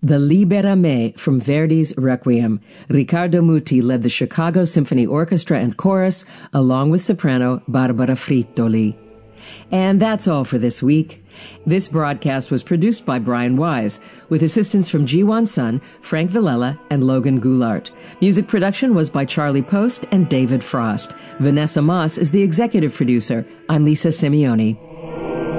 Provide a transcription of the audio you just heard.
The Libera Me from Verdi's Requiem. Riccardo Muti led the Chicago Symphony Orchestra and Chorus, along with soprano Barbara Frittoli. And that's all for this week. This broadcast was produced by Brian Wise, with assistance from Jiwon Sun, Frank Villela, and Logan Goulart. Music production was by Charlie Post and David Frost. Vanessa Moss is the executive producer. I'm Lisa Simeoni.